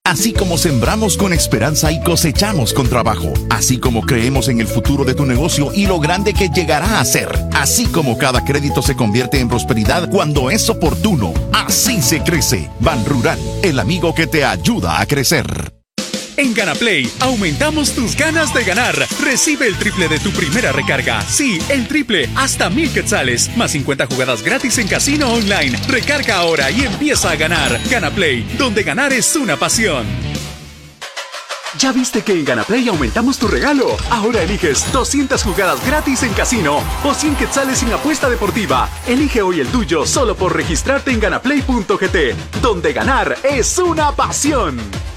Así como sembramos con esperanza y cosechamos con trabajo. Así como creemos en el futuro de tu negocio y lo grande que llegará a ser. Así como cada crédito se convierte en prosperidad cuando es oportuno. Así se crece. Banrural, el amigo que te ayuda a crecer. En GanaPlay, aumentamos tus ganas de ganar. Recibe el triple de tu primera recarga. Sí, el triple, hasta 1000 quetzales. Más 50 jugadas gratis en casino online. Recarga ahora y empieza a ganar. GanaPlay, donde ganar es una pasión. ¿Ya viste que en GanaPlay aumentamos tu regalo? Ahora eliges 200 jugadas gratis en casino o 100 quetzales en apuesta deportiva. Elige hoy el tuyo solo por registrarte en ganaplay.gt, donde ganar es una pasión.